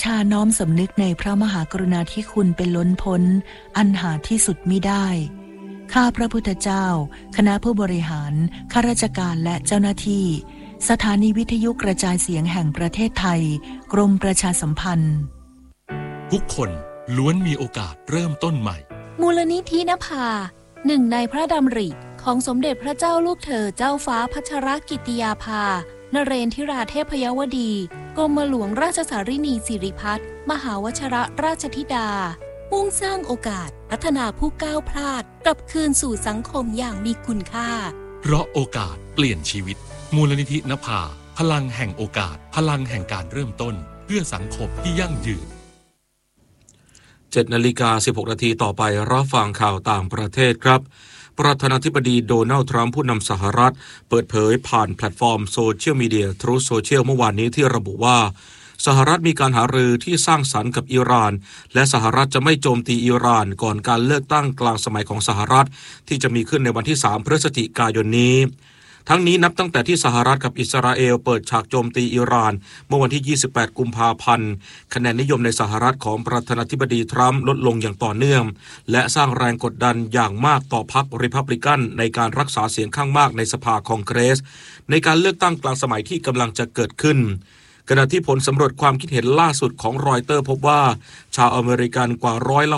ชาน้อมสำนึกในพระมหากรุณาธิคุณเป็นล้นพ้นอันหาที่สุดมิได้ข้าพระพุทธเจ้าคณะผู้บริหารข้าราชการและเจ้าหน้าที่สถานีวิทยุกระจายเสียงแห่งประเทศไทยกรมประชาสัมพันธ์ทุกคนล้วนมีโอกาสเริ่มต้นใหม่มูลนิธินภาหนึ่งในพระดำริของสมเด็จพระเจ้าลูกเธอเจ้าฟ้าพัชรกิติยาภานเรนทิราเทพยวดีกรมหลวงราชสารินีสิริพัฒน์มหาวชิรราชธิดามุ่งสร้างโอกาสพัฒนาผู้ก้าวพลาดกลับคืนสู่สังคมอย่างมีคุณค่าเพราะโอกาสเปลี่ยนชีวิตมูลนิธินภาพลังแห่งโอกาสพลังแห่งการเริ่มต้นเพื่อสังคมที่ยั่งยืน 7:16 นาทีต่อไปรับฟังข่าวต่างประเทศครับประธานาธิบดีโดนัลด์ทรัมป์ผู้นำสหรัฐเปิดเผยผ่านแพลตฟอร์มโซเชียลมีเดีย Truth Social เมื่อวานนี้ที่ระบุว่าสหรัฐมีการหารือที่สร้างสรรค์กับอิหร่านและสหรัฐจะไม่โจมตีอิหร่านก่อนการเลือกตั้งกลางสมัยของสหรัฐที่จะมีขึ้นในวันที่3 พฤศจิกายนนี้ทั้งนี้นับตั้งแต่ที่สหรัฐกับอิสราเอลเปิดฉากโจมตีอิหร่านเมื่อวันที่28 กุมภาพันธ์คะแนนนิยมในสหรัฐของประธานาธิบดีทรัมป์ลดลงอย่างต่อเนื่องและสร้างแรงกดดันอย่างมากต่อพรรครีพับลิกันในการรักษาเสียงข้างมากในสภาคองเกรสในการเลือกตั้งกลางสมัยที่กำลังจะเกิดขึ้นขณะที่ผลสำรวจความคิดเห็นล่าสุดของรอยเตอร์พบว่าชาวอเมริกันกว่า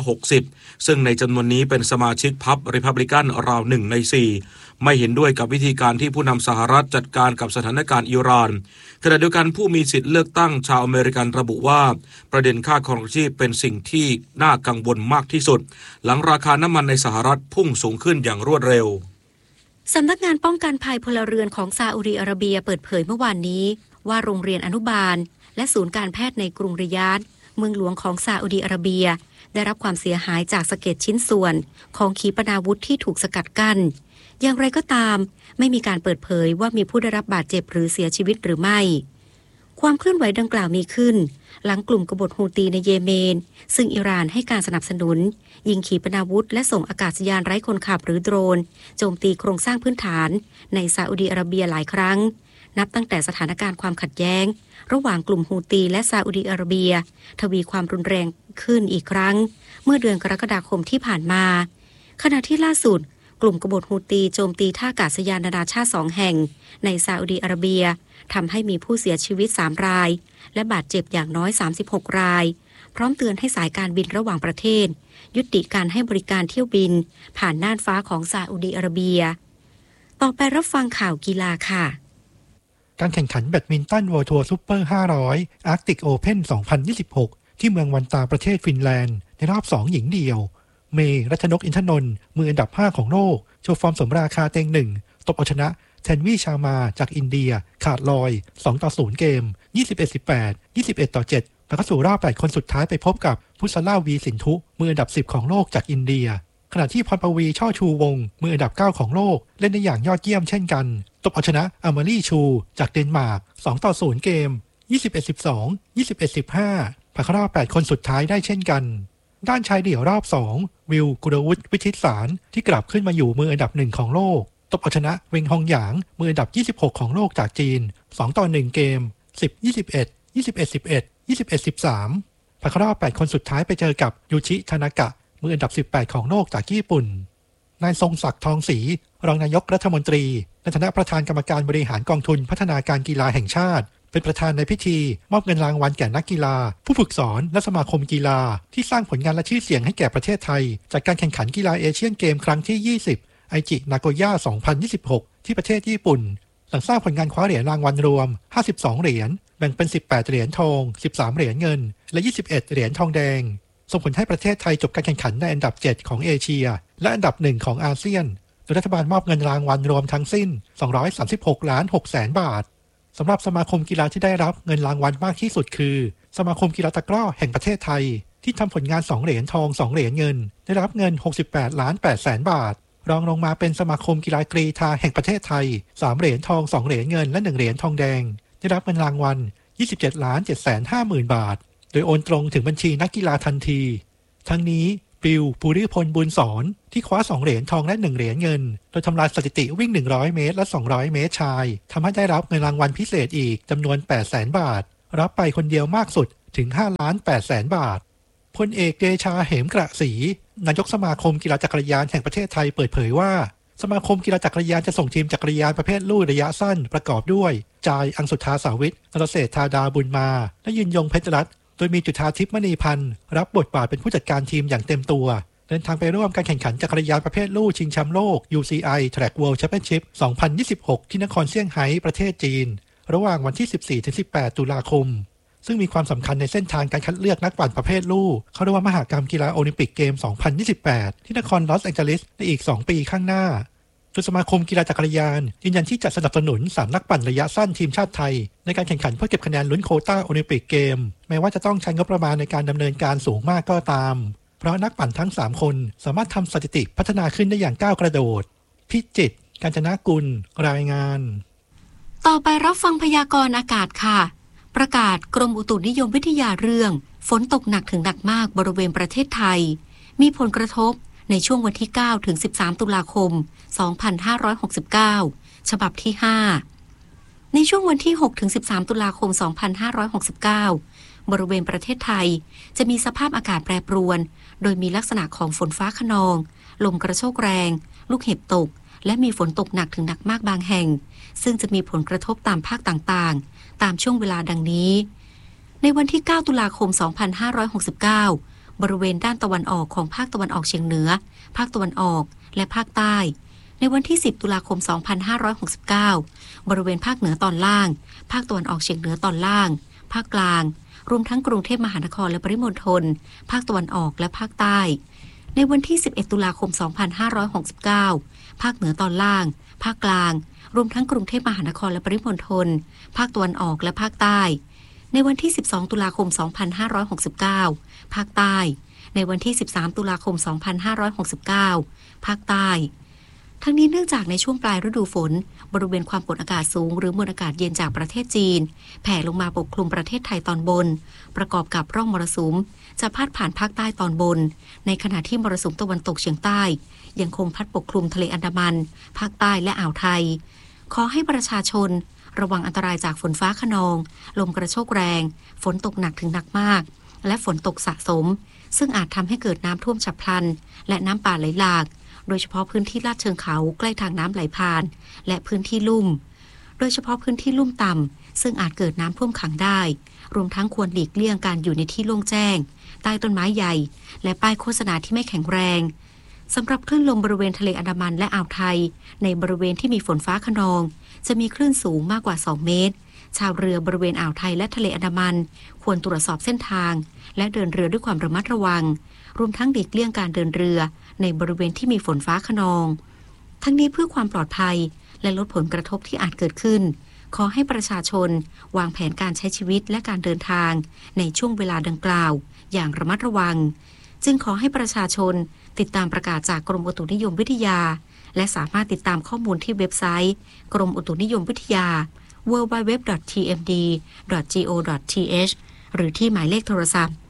60%ซึ่งในจำนวนนี้เป็นสมาชิกพรรครีพับลิกันราว1 ใน 4ไม่เห็นด้วยกับวิธีการที่ผู้นำสหรัฐจัดการกับสถานการณ์อิหร่านขณะเดียวกันผู้มีสิทธิ์เลือกตั้งชาวอเมริกันระบุว่าประเด็นค่าครองชีพเป็นสิ่งที่น่ากังวลมากที่สุดหลังราคาน้ำมันในสหรัฐพุ่งสูงขึ้นอย่างรวดเร็วสำนักงานป้องกันภัยพลเรือนของซาอุดิอาระเบียเปิดเผยเมื่อวานนี้ว่าโรงเรียนอนุบาลและศูนย์การแพทย์ในกรุงริยาดเมืองหลวงของซาอุดิอาระเบียได้รับความเสียหายจากสะเก็ดชิ้นส่วนของขีปนาวุธที่ถูกสกัดกั้นอย่างไรก็ตามไม่มีการเปิดเผยว่ามีผู้ได้รับบาดเจ็บหรือเสียชีวิตหรือไม่ความเคลื่อนไหวดังกล่าวมีขึ้นหลังกลุ่มกบฏฮูตีในเยเมนซึ่งอิหร่านให้การสนับสนุนยิงขีปนาวุธและส่งอากาศยานไร้คนขับหรือโดรนโจมตีโครงสร้างพื้นฐานในซาอุดิอาระเบียหลายครั้งนับตั้งแต่สถานการณ์ความขัดแย้งระหว่างกลุ่มฮูตีและซาอุดิอาระเบียทวีความรุนแรงขึ้นอีกครั้งเมื่อเดือนกรกฎาคมที่ผ่านมาขณะที่ล่าสุดกลุ่มกบฏฮูตีโจมตีท่าอากาศยานนานาชาติ2 แห่งในซาอุดิอาระเบียทำให้มีผู้เสียชีวิต3 รายและบาดเจ็บอย่างน้อย36 รายพร้อมเตือนให้สายการบินระหว่างประเทศยุติการให้บริการเที่ยวบินผ่านน่านฟ้าของซาอุดิอาระเบียต่อไปรับฟังข่าวกีฬาค่ะการแข่งขันแบดมินตัน World Tour Super 500 Arctic Open 2026 ที่เมืองวันตาประเทศฟินแลนด์ในรอบ 2 หญิงเดี่ยวเมย์รัชนกอินทนนท์มืออันดับ 5 ของโลกโชว์ฟอร์มสมราคาเต็ง 1ตบเอาชนะแทนวีชามาจากอินเดียขาดลอย 2-0 เกม 21-18 21-7 แล้วก็สู่รอบ 8 คนสุดท้ายไปพบกับพุสลาวีสินทุมืออันดับ 10 ของโลกจากอินเดียขณะที่พรปวีช่อชูวงศ์มืออันดับ 9 ของโลกเล่นได้อย่างยอดเยี่ยมเช่นกันตบเอาชนะอามารีชูจากเดนมาร์ก 2-0 เกม 21-12 21-15 ผ่านเข้ารอบ 8 คนสุดท้ายได้เช่นกันด้านชายเดี่ยวรอบ 2 วิลกุลวุฒิวิชิตสารที่กลับขึ้นมาอยู่มืออันดับ 1 ของโลกตบเอาชนะเวงฮองหยางมืออันดับ 26 ของโลกจากจีน 2-1 เกม 10-21 21-11 21-13 ผ่านเข้ารอบ 8 คนสุดท้ายไปเจอกับยูชิทานากะมืออันดับ 18 ของโลกจากญี่ปุ่นนายทรงศักดิ์ทองศรีรองนายกรัฐมนตรีในฐานะประธานกรรมการบริหารกองทุนพัฒนาการกีฬาแห่งชาติเป็นประธานในพิธีมอบเงินรางวัลแก่นักกีฬาผู้ฝึกสอนและสมาคมกีฬาที่สร้างผลงานและชื่อเสียงให้แก่ประเทศไทยจากการแข่งขันกีฬาเอเชียนเกมครั้งที่20ไอจินาโกย่า2026ที่ประเทศญี่ปุ่นหลังสร้างผลงานคว้าเหรียญรางวัลรวม52 เหรียญแบ่งเป็น18 เหรียญทอง13 เหรียญเงินและ21 เหรียญทองแดงส่งผลให้ประเทศไทยจบการแข่งขันในอันดับ7ของเอเชียและอันดับ1ของอาเซียนโดยรัฐบาลมอบเงินรางวัลรวมทั้งสิ้น236.6 ล้านบาทสำหรับสมาคมกีฬาที่ได้รับเงินรางวัลมากที่สุดคือสมาคมกีฬาตะกร้อแห่งประเทศไทยที่ทำผลงาน2 เหรียญทอง2 เหรียญเงินได้รับเงิน68.8 บาทรองลงมาเป็นสมาคมกีฬากรีฑาแห่งประเทศไทย3 เหรียญทอง2 เหรียญเงินและ1 เหรียญทองแดงได้รับเงินรางวัล27.750,000 บาทโดยโอนตรงถึงบัญชีนักกีฬาทันทีทั้งนี้ปิวภูริพลบุญสอนที่คว้า2 เหรียญทองและ1 เหรียญเงินโดยทำลายสถิติวิ่ง100 เมตรและ200 เมตรชายทำให้ได้รับเงินรางวัลพิเศษอีกจำนวน 800,000 บาทรับไปคนเดียวมากสุดถึง 5,800,000 บาทพลเอกเดชาเหมกระศรีนายกสมาคมกีฬาจักรยานแห่งประเทศไทยเปิดเผยว่าสมาคมกีฬาจักรยานจะส่งทีมจักรยานประเภทลู่ระยะสั้นประกอบด้วยจายอังสุธาสาวิทย์นรเศรษฐาดาบุญมาและยืนยงเพชรรัตน์โดยมีจุฑาทิพย์มณีพันธ์รับบทบาทเป็นผู้จัดการทีมอย่างเต็มตัวเดินทางไปร่วมการแข่งขันจักรยานประเภทลู่ชิงแชมป์โลก UCI Track World Championship 2026 ที่นครเซี่ยงไฮ้ประเทศจีนระหว่างวันที่ 14-18 ตุลาคมซึ่งมีความสำคัญในเส้นทางการคัดเลือกนักปั่นประเภทลู่เข้าร่วมมหกรรมกีฬาโอลิมปิกเกม 2028 ที่นครลอสแองเจลิสในอีก 2 ปีข้างหน้าโดยสมาคมกีฬาจักรยานยืนยันที่จะสนับสนุน3นักปั่นระยะสั้นทีมชาติไทยในการแข่งขันเพื่อเก็บคะแนนลุ้นโควต้าโอลิมปิกเกมแม้ว่าจะต้องใช้งบประมาณในการดำเนินการสูงมากก็ตามเพราะนักปั่นทั้ง3คนสามารถทำสถิติพัฒนาขึ้นได้อย่างก้าวกระโดดพิจิตร กาญจนกุลรายงานต่อไปรับฟังพยากรณ์อากาศค่ะประกาศกรมอุตุนิยมวิทยาเรื่องฝนตกหนักถึงหนักมากบริเวณประเทศไทยมีผลกระทบในช่วงวันที่9ถึง13ตุลาคม2569ฉบับที่5ในช่วงวันที่6ถึง13ตุลาคม2569บริเวณประเทศไทยจะมีสภาพอากาศแปรปรวนโดยมีลักษณะของฝนฟ้าคะนองลมกระโชกแรงลูกเห็บตกและมีฝนตกหนักถึงหนักมากบางแห่งซึ่งจะมีผลกระทบตามภาคต่างๆตามช่วงเวลาดังนี้ในวันที่9ตุลาคม2569บริเวณด้านตะวันออกของภาคตะวันออกเฉียงเหนือภาคตะวันออกและภาคใต้ในวันที่10ตุลาคม2569บริเวณภาคเหนือตอนล่างภาคตะวันออกเฉียงเหนือตอนล่างภาคกลางรวมทั้งกรุงเทพมหานครและปริมณฑลภาคตะวันออกและภาคใต้ในวันที่11ตุลาคม2569ภาคเหนือตอนล่างภาคกลางรวมทั้งกรุงเทพมหานครและปริมณฑลภาคตะวันออกและภาคใต้ในวันที่12ตุลาคม2569ภาคใต้ในวันที่13ตุลาคม2569ภาคใต้ทั้งนี้เนื่องจากในช่วงปลายฤดูฝนบริเวณความกดอากาศสูงหรือมวลอากาศเย็นจากประเทศจีนแผ่ลงมาปกคลุมประเทศไทยตอนบนประกอบกับร่องมรสุมจะพัดผ่านภาคใต้ตอนบนในขณะที่มรสุมตะวันตกเฉียงใต้ยังคงพัดปกคลุมทะเลอันดามันภาคใต้และอ่าวไทยขอให้ประชาชนระวังอันตรายจากฝนฟ้าคะนองลมกระโชกแรงฝนตกหนักถึงหนักมากและฝนตกสะสมซึ่งอาจทำให้เกิดน้ำท่วมฉับพลันและน้ำป่าไหลหลากโดยเฉพาะพื้นที่ลาดเชิงเขาใกล้ทางน้ำไหลผ่านและพื้นที่ลุ่มโดยเฉพาะพื้นที่ลุ่มต่ำซึ่งอาจเกิดน้ำท่วมขังได้รวมทั้งควรหลีกเลี่ยงการอยู่ในที่โล่งแจ้งใต้ต้นไม้ใหญ่และป้ายโฆษณาที่ไม่แข็งแรงสำหรับคลื่นลมบริเวณทะเลอันดามันและอ่าวไทยในบริเวณที่มีฝนฟ้าคะนองจะมีคลื่นสูงมากกว่า2เมตรชาวเรือบริเวณอ่าวไทยและทะเลอันดามันควรตรวจสอบเส้นทางและเดินเรือด้วยความระมัดระวังรวมทั้งหลีกเลี่ยงการเดินเรือในบริเวณที่มีฝนฟ้าคะนองทั้งนี้เพื่อความปลอดภัยและลดผลกระทบที่อาจเกิดขึ้นขอให้ประชาชนวางแผนการใช้ชีวิตและการเดินทางในช่วงเวลาดังกล่าวอย่างระมัดระวังจึงขอให้ประชาชนติดตามประกาศจากกรมอุตุนิยมวิทยาและสามารถติดตามข้อมูลที่เว็บไซต์กรมอุตุนิยมวิทยา www.tmd.go.th หรือที่หมายเลขโทรศัพท์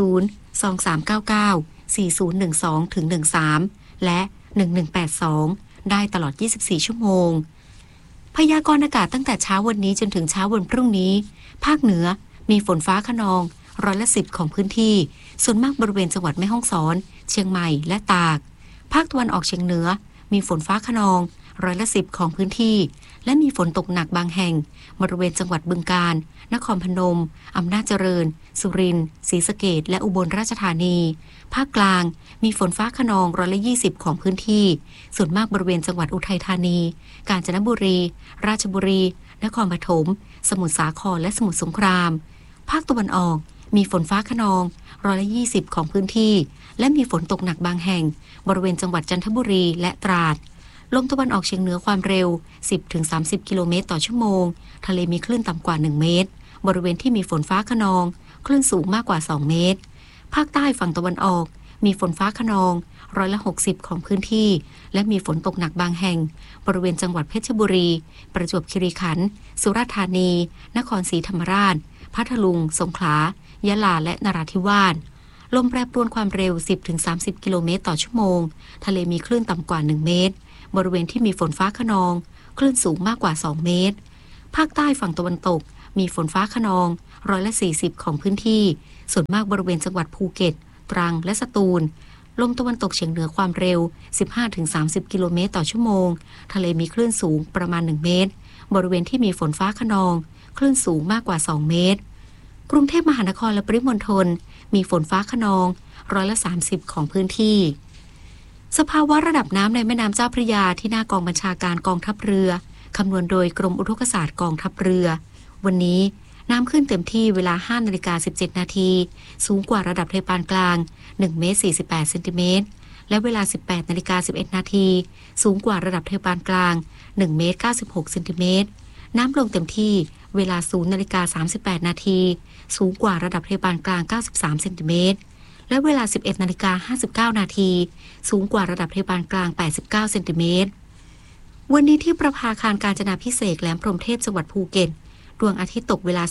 023994012-13และ1182ได้ตลอด24ชั่วโมงพยากรณ์อากาศตั้งแต่เช้าวันนี้จนถึงเช้าวันพรุ่งนี้ภาคเหนือมีฝนฟ้าคะนอง10%ของพื้นที่ส่วนมากบริเวณจังหวัดแม่ฮ่องสอนเชียงใหม่และตากภาคตะวันออกเฉียงเหนือมีฝนฟ้าคะนอง10%ของพื้นที่และมีฝนตกหนักบางแห่งบริเวณจังหวัดบึงกาฬนครพนมอำนาจเจริญสุรินทร์ศรีสะเกษและอุบลราชธานีภาคกลางมีฝนฟ้าคะนอง20%ของพื้นที่ส่วนมากบริเวณจังหวัดอุทัยธานีกาญจนบุรีราชบุรีนครปฐมสมุทรสาครและสมุทรสงครามภาคตะวันออกมีฝนฟ้าคะนอง20%ของพื้นที่และมีฝนตกหนักบางแห่งบริเวณจังหวัดจันทบุรีและตราดลมตะวันออกเฉียงเหนือความเร็ว 10-30 กิโลเมตรต่อชั่วโมงทะเลมีคลื่นต่ำกว่า1เมตรบริเวณที่มีฝนฟ้าคะนองคลื่นสูงมากกว่า2เมตรภาคใต้ฝั่งตะวันออกมีฝนฟ้าคะนอง60%ของพื้นที่และมีฝนตกหนักบางแห่งบริเวณจังหวัดเพชรบุรีประจวบคีรีขันธ์สุราษฎร์ธานีนครศรีธรรมราชพัทลุงสงขลายะลาและนราธิวาสลมแปรปรวนความเร็ว 10-30 กิโลเมตรต่อชั่วโมงทะเลมีคลื่นต่ำกว่า1เมตรบริเวณที่มีฝนฟ้าคะนองคลื่นสูงมากกว่า2เมตรภาคใต้ฝั่งตะวันตกมีฝนฟ้าคะนอง 40%ของพื้นที่ส่วนมากบริเวณจังหวัดภูเก็ตตรังและสตูลลมตะวันตกเฉียงเหนือความเร็ว 15-30 กิโลเมตรต่อชั่วโมงทะเลมีคลื่นสูงประมาณ1เมตรบริเวณที่มีฝนฟ้าคะนองคลื่นสูงมากกว่า2เมตรกรุงเทพมหานครและปริมณฑลมีฝนฟ้าคะนอง30%ของพื้นที่สภาวะระดับน้ำในแม่น้ำเจ้าพระยาที่หน้ากองบัญชาการกองทัพเรือคำนวณโดยกรมอุทกศาสตร์กองทัพเรือวันนี้น้ำขึ้นเต็มที่เวลา 5:17 นาทีสูงกว่าระดับทะเลปานกลาง1เมตร48เซนติเมตรและเวลา 18:11 นาทีสูงกว่าระดับทะเลปานกลาง1เมตร96เซนติเมตรน้ำลงเต็มที่เวลา 0:38 นาทีสูงกว่าระดับทะเลปานกลาง93เซนติเมตรและเวลา 11:59 นาทีสูงกว่าระดับทะเลปานกลาง89เซนติเมตรวันนี้ที่ประภาคารกาญจนาภิเษกแหลมพรหมเทพจังหวัดภูเก็ตดวงอาทิตย์ตกเวลา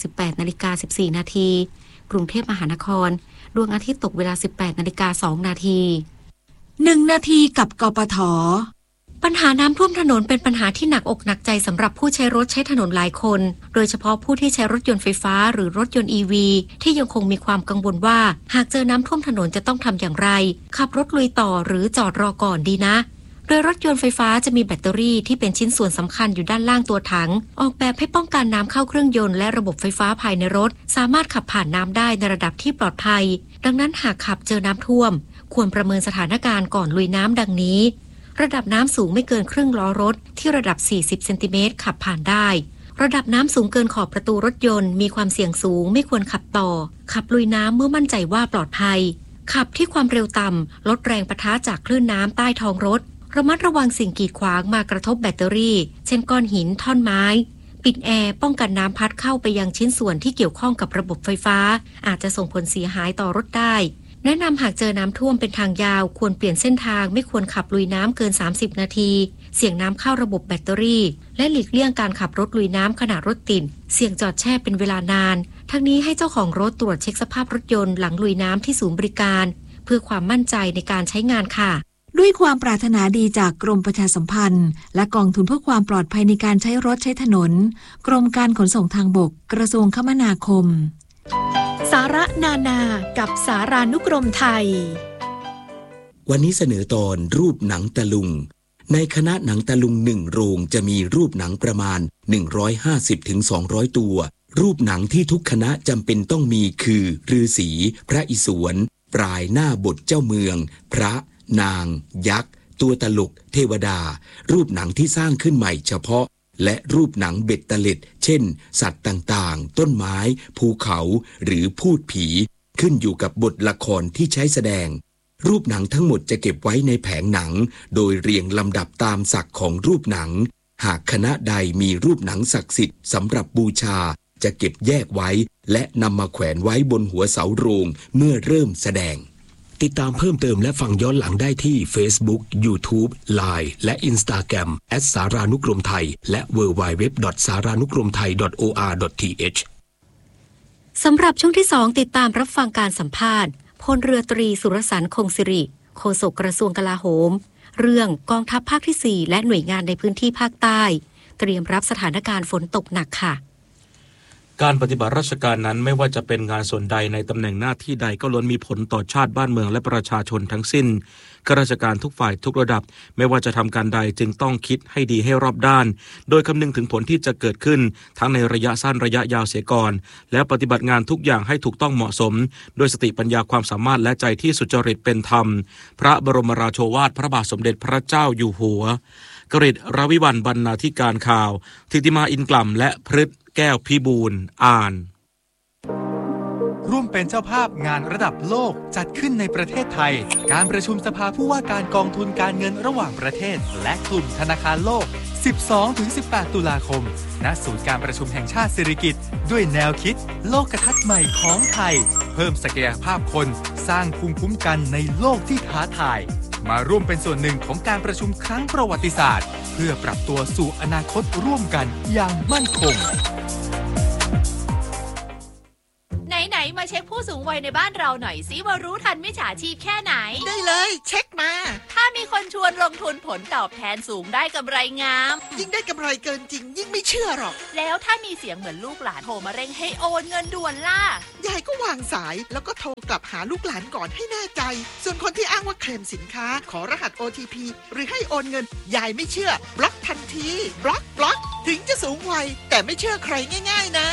18:14 นาทีกรุงเทพมหานครดวงอาทิตย์ตกเวลา 18:02 นาที 1 นาทีกับกปท. ปัญหาน้ำท่วมถนนเป็นปัญหาที่หนักอกหนักใจสำหรับผู้ใช้รถใช้ถนนหลายคนโดยเฉพาะผู้ที่ใช้รถยนต์ไฟฟ้าหรือรถยนต์ EV ที่ยังคงมีความกังวลว่าหากเจอน้ำท่วมถนนจะต้องทำอย่างไรขับรถลุยต่อหรือจอดรอก่อนดีนะโดยรถยนต์ไฟฟ้าจะมีแบตเตอรี่ที่เป็นชิ้นส่วนสำคัญอยู่ด้านล่างตัวถังออกแบบให้ป้องกันน้ำเข้าเครื่องยนต์และระบบไฟฟ้าภายในรถสามารถขับผ่านน้ำได้ในระดับที่ปลอดภัยดังนั้นหากขับเจอน้ำท่วมควรประเมินสถานการณ์ก่อนลุยน้ำดังนี้ระดับน้ำสูงไม่เกินครึ่งล้อรถที่ระดับ40เซนติเมตรขับผ่านได้ระดับน้ำสูงเกินขอบประตูรถยนต์มีความเสี่ยงสูงไม่ควรขับต่อขับลุยน้ำเมื่อมั่นใจว่าปลอดภัยขับที่ความเร็วต่ำลดแรงปะทะจากคลื่นน้ำใต้ท้องรถระมัดระวังสิ่งกีดขวางมากระทบแบตเตอรี่เช่นก้อนหินท่อนไม้ปิดแอร์ป้องกันน้ำพัดเข้าไปยังชิ้นส่วนที่เกี่ยวข้องกับระบบไฟฟ้าอาจจะส่งผลเสียหายต่อรถได้แนะนำหากเจอน้ำท่วมเป็นทางยาวควรเปลี่ยนเส้นทางไม่ควรขับลุยน้ำเกิน30นาทีเสี่ยงน้ำเข้าระบบแบตเตอรี่และหลีกเลี่ยงการขับรถลุยน้ำขณะรถติดเสี่ยงจอดแช่เป็นเวลานานทั้งนี้ให้เจ้าของรถตรวจเช็คสภาพรถยนต์หลังลุยน้ำที่ศูนย์บริการเพื่อความมั่นใจในการใช้งานค่ะด้วยความปรารถนาดีจากกรมประชาสัมพันธ์และกองทุนเพื่อความปลอดภัยในการใช้รถใช้ถนนกรมการขนส่งทางบกกระทรวงคมนาคมสาระนานากับสารานุกรมไทยวันนี้เสนอตอนรูปหนังตะลุงในคณะหนังตะลุง1โรงจะมีรูปหนังประมาณ 150-200 ตัวรูปหนังที่ทุกคณะจำเป็นต้องมีคือฤาษีพระอิศวรปลายหน้าบทเจ้าเมืองพระนางยักษ์ตัวตลกเทวดารูปหนังที่สร้างขึ้นใหม่เฉพาะและรูปหนังเบ็ดเตล็ดเช่นสัตว์ต่างๆต้นไม้ภูเขาหรือพูดผีขึ้นอยู่กับบทละครที่ใช้แสดงรูปหนังทั้งหมดจะเก็บไว้ในแผงหนังโดยเรียงลำดับตามศักดิ์ของรูปหนังหากคณะใดมีรูปหนังศักดิ์สิทธิ์สำหรับบูชาจะเก็บแยกไว้และนำมาแขวนไว้บนหัวเสาโรงเมื่อเริ่มแสดงติดตามเพิ่มเติมและฟังย้อนหลังได้ที่ Facebook, YouTube, Line และ Instagram @ สารานุกรมไทยและ www.saranukromthai.or.th สำหรับช่วงที่2ติดตามรับฟังการสัมภาษณ์พลเรือตรีสุรสรรค์คงสิริโฆษกกระทรวงกลาโหมเรื่องกองทัพภาคที่4และหน่วยงานในพื้นที่ภาคใต้เตรียมรับสถานการณ์ฝนตกหนักค่ะการปฏิบัติราชการนั้นไม่ว่าจะเป็นงานส่วนใดในตำแหน่งหน้าที่ใดก็ล้วนมีผลต่อชาติบ้านเมืองและประชาชนทั้งสิ้นข้าราชการทุกฝ่ายทุกระดับไม่ว่าจะทำการใดจึงต้องคิดให้ดีให้รอบด้านโดยคำนึงถึงผลที่จะเกิดขึ้นทั้งในระยะสั้นระยะยาวเสียก่อนและปฏิบัติงานทุกอย่างให้ถูกต้องเหมาะสมโดยสติปัญญาความสามารถและใจที่สุจริตเป็นธรรมพระบรมราโชวาทพระบาทสมเด็จพระเจ้าอยู่หัวกฤษรวิวรรณบรรณาธิการข่าวธิติมาอินกล่ำและพฤทธิ์แก้วพิบูลย์อ่านร่วมเป็นเจ้าภาพงานระดับโลกจัดขึ้นในประเทศไทยการประชุมสภาผู้ว่าการกองทุนการเงินระหว่างประเทศและกลุ่มธนาคารโลก 12-18 ตุลาคมณศูนย์การประชุมแห่งชาติสิริกิติ์ด้วยแนวคิดโลกทัศน์ใหม่ของไทยเพิ่มศักยภาพคนสร้างภูมิคุ้มกันในโลกที่ท้าทายมาร่วมเป็นส่วนหนึ่งของการประชุมครั้งประวัติศาสตร์เพื่อปรับตัวสู่อนาคตร่วมกันอย่างมั่นคงไหนๆมาเช็คผู้สูงวัยในบ้านเราหน่อยสิว่ารู้ทันมิจฉาชีพแค่ไหนได้เลยเช็คมาถ้ามีคนชวนลงทุนผลตอบแทนสูงได้กำไรงามยิ่งได้กำไรเกินจริงยิ่งไม่เชื่อหรอกแล้วถ้ามีเสียงเหมือนลูกหลานโทรมาเร่งให้โอนเงินด่วนล่ะยายก็วางสายแล้วก็โทรกลับหาลูกหลานก่อนให้แน่ใจส่วนคนที่อ้างว่าเคลมสินค้าขอรหัส OTP หรือให้โอนเงินยายไม่เชื่อบล็อกทันทีบล็อกถึงจะสูงวัยแต่ไม่เชื่อใครง่ายๆนะ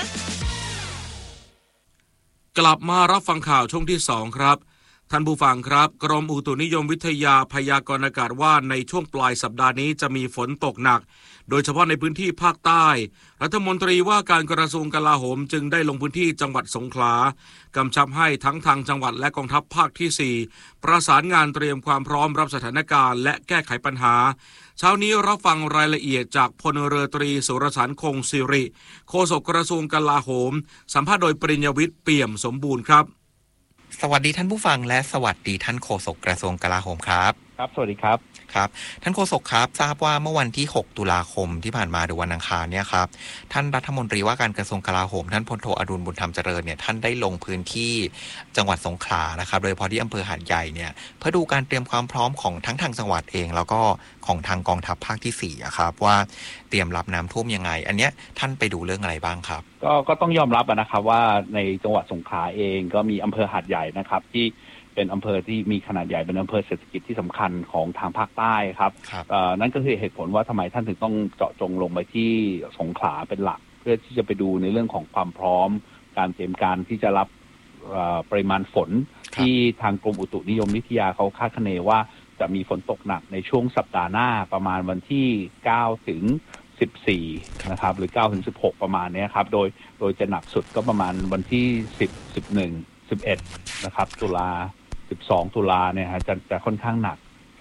กลับมารับฟังข่าวช่วงที่2ครับท่านผู้ฟังครับกรมอุตุนิยมวิทยาพยากรณ์อากาศว่าในช่วงปลายสัปดาห์นี้จะมีฝนตกหนักโดยเฉพาะในพื้นที่ภาคใต้รัฐมนตรีว่าการกระทรวงกลาโหมจึงได้ลงพื้นที่จังหวัดสงขลากำชับให้ทั้งทางจังหวัดและกองทัพภาคที่4ประสานงานเตรียมความพร้อมรับสถานการณ์และแก้ไขปัญหาเช้านี้รับฟังรายละเอียดจากพลเรือตรีสุรสารคงศิริโฆษกกระทรวงกลาโหมสัมภาษณ์โดยปริญญวิทย์เปี่ยมสมบูรณ์ครับสวัสดีท่านผู้ฟังและสวัสดีท่านโฆษกกระทรวงกลาโหมครับครับสวัสดีครับครับท่านโฆษกครับทราบว่าเมื่อวันที่6ตุลาคมที่ผ่านมาหรือวันอังคารเนี่ยครับท่านรัฐมนตรีว่าการกระทรวงกลาโหมท่านพลโทอดุลบุญธรรมเจริญเนี่ยท่านได้ลงพื้นที่จังหวัดสงขลานะครับโดยเฉพาะที่อำเภอหาดใหญ่เนี่ยเพื่อดูการเตรียมความพร้อมของทั้งทางจังหวัดเองแล้วก็ของทางกองทัพภาคที่4ครับว่าเตรียมรับน้ำท่วมยังไงอันเนี้ยท่านไปดูเรื่องอะไรบ้างครับก็ต้องยอมรับนะครับว่าในจังหวัดสงขลาเองก็มีอำเภอหาดใหญ่นะครับที่เป็นอำเภอที่มีขนาดใหญ่เป็นอำเภอเศรษฐกิจที่สำคัญของทางภาคใต้ครับนั่นก็คือเหตุผลว่าทำไมท่านถึงต้องเจาะจงลงไปที่สงขลาเป็นหลักเพื่อที่จะไปดูในเรื่องของความพร้อมการเตรียมการที่จะรับปริมาณฝนที่ทางกรมอุตุนิยมวิทยาเขาคาดคะเนว่าจะมีฝนตกหนักในช่วงสัปดาห์หน้าประมาณวันที่9ถึง14นะครับหรือ9ถึง16ประมาณนี้ครับโดยจะหนักสุดก็ประมาณวันที่10 11 11นะครับตุลา12ตุลาเนี่ยฮะจะค่อนข้างหนัก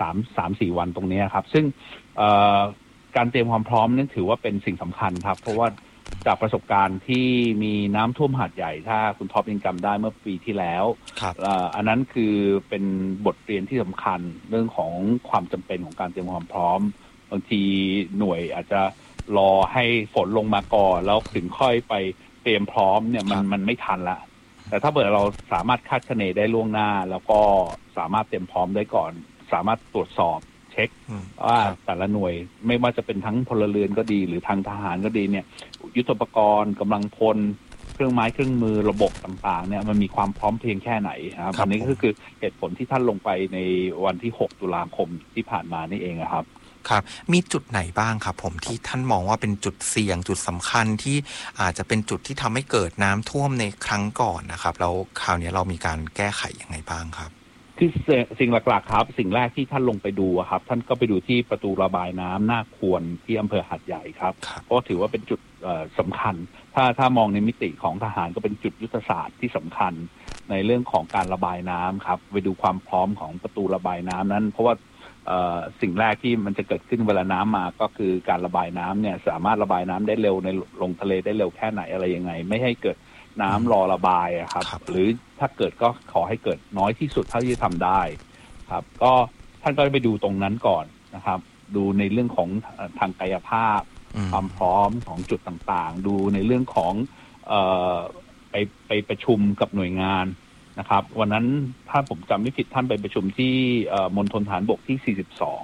3-4 วันตรงนี้ครับซึ่งการเตรียมความพร้อมนี่ถือว่าเป็นสิ่งสำคัญครับเพราะว่าจากประสบการณ์ที่มีน้ำท่วมหาดใหญ่ถ้าคุณท็อปยังจำได้เมื่อปีที่แล้วอันนั้นคือเป็นบทเรียนที่สำคัญเรื่องของความจำเป็นของการเตรียมความพร้อมบางทีหน่วยอาจจะรอให้ฝนลงมาก่อนแล้วถึงค่อยไปเตรียมพร้อมเนี่ยมันไม่ทันละแต่ถ้าเกิดเราสามารถคาดคะเนได้ล่วงหน้าแล้วก็สามารถเตรียมพร้อมได้ก่อนสามารถตรวจสอบเช็คว่าแต่ละหน่วยไม่ว่าจะเป็นทั้งพลเรือนก็ดีหรือทางทหารก็ดีเนี่ยยุทโธปกรณ์กำลังพลเครื่องไม้เครื่องมือระบบต่างๆเนี่ยมันมีความพร้อมเพรียงแค่ไหนครับอันนี้ก็คือเหตุผลที่ท่านลงไปในวันที่6ตุลาคมที่ผ่านมานี่เองครับครับมีจุดไหนบ้างครับผมที่ท่านมองว่าเป็นจุดเสี่ยงจุดสำคัญที่อาจจะเป็นจุดที่ทำให้เกิดน้ำท่วมในครั้งก่อนนะครับแล้วคราวนี้เรามีการแก้ไขยังไงบ้างครับคือสิ่งหลักๆครับสิ่งแรกที่ท่านลงไปดูครับท่านก็ไปดูที่ประตูระบายน้ำหน้าควรที่อำเภอหาดใหญ่ครับเพราะถือว่าเป็นจุดสำคัญถ้ามองในมิติของทหารก็เป็นจุดยุทธศาสตร์ที่สำคัญในเรื่องของการระบายน้ำครับไปดูความพร้อมของประตูระบายน้ำนั้นเพราะว่าสิ่งแรกที่มันจะเกิดขึ้นเวลาน้ำมาก็คือการระบายน้ำเนี่ยสามารถระบายน้ำได้เร็วในลงทะเลได้เร็วแค่ไหนอะไรยังไงไม่ให้เกิดน้ำรอระบายครับหรือถ้าเกิดก็ขอให้เกิดน้อยที่สุดเท่าที่จะทำได้ครับก็ท่านก็ไปดูตรงนั้นก่อนนะครับดูในเรื่องของทางกายภาพความพร้อมของจุดต่างๆดูในเรื่องของไปประชุมกับหน่วยงานนะครับวันนั้นถ้าผมจำไม่ผิดท่านไปประชุมที่มณฑลทหารบกที่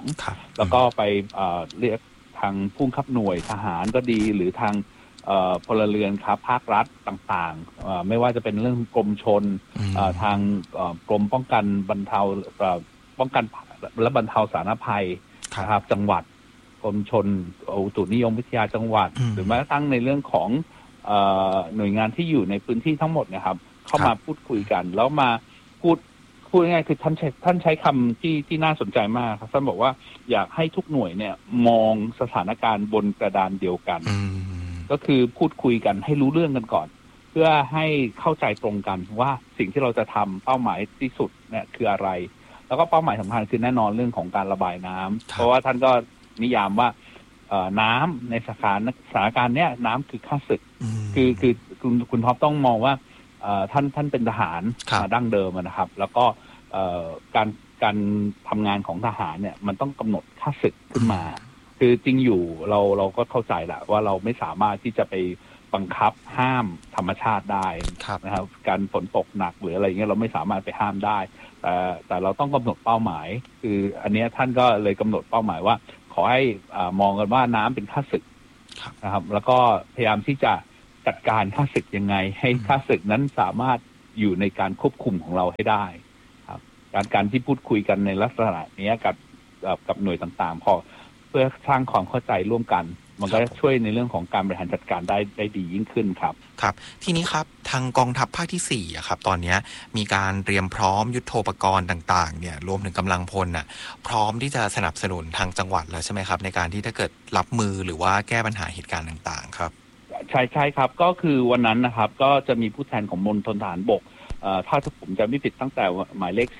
42แล้วก็ไปเรียกทางผู้บังคับหน่วยทหารก็ดีหรือทางพลเรือนครับภาครัฐต่างๆไม่ว่าจะเป็นเรื่องกรมชลทางกรมป้องกันบรรเทาป้องกันและบรรเทาสาธารณภัยนะครับจังหวัดกรมชลอุตุนิยมวิทยาจังหวัดหรือแม้กระทั่งในเรื่องของหน่วยงานที่อยู่ในพื้นที่ทั้งหมดนะครับเข้ามาพูดคุยกันแล้วมาพูดง่ายๆคือท่านใช้คำที่น่าสนใจมากครับท่านบอกว่าอยากให้ทุกหน่วยเนี่ยมองสถานการณ์บนกระดานเดียวกันก็คือพูดคุยกันให้รู้เรื่องกันก่อนเพื่อให้เข้าใจตรงกันว่าสิ่งที่เราจะทำเป้าหมายที่สุดเนี่ยคืออะไรแล้วก็เป้าหมายสำคัญคือแน่นอนเรื่องของการระบายน้ำเพราะว่าท่านก็นิยามว่าน้ำในสถานการณ์เนี้ยน้ำคือข้าศึกคือคุณท็อปต้องมองว่าท่านเป็นทหารดั้งเดิมนะครับแล้วก็การทำงานของทหารเนี่ยมันต้องกำหนดข้าศึกขึ้นมาคือจริงอยู่เราก็เข้าใจแหละว่าเราไม่สามารถที่จะไปบังคับห้ามธรรมชาติได้นะครับการฝนตกหนักหรืออะไรเงี้ยเราไม่สามารถไปห้ามได้แต่เราต้องกำหนดเป้าหมายคืออันนี้ท่านก็เลยกำหนดเป้าหมายว่าขอให้มองกันว่าน้ำเป็นข้าศึกนะครับแล้วก็พยายามที่จะจัดการข้าศึกยังไงให้ข้าศึกนั้นสามารถอยู่ในการควบคุมของเราให้ได้ครับการที่พูดคุยกันในลักษณะนี้กับหน่วยต่างๆพอเพื่อสร้างความเข้าใจร่วมกันมันก็ช่วยในเรื่องของการบริหารจัดการได้ดียิ่งขึ้นครับครับทีนี้ครับทางกองทัพภาคที่4ครับตอนนี้มีการเตรียมพร้อมยุทโธปกรณ์ต่างๆเนี่ยรวมถึงกำลังพลพร้อมที่จะสนับสนุนทางจังหวัดแล้วใช่ไหมครับในการที่ถ้าเกิดรับมือหรือว่าแก้ปัญหาเหตุการณ์ต่างๆครับใช่ครับก็คือวันนั้นนะครับก็จะมีผู้แทนของมณฑลทหารบกถ้าผมจำไม่ผิดตั้งแต่หมายเลข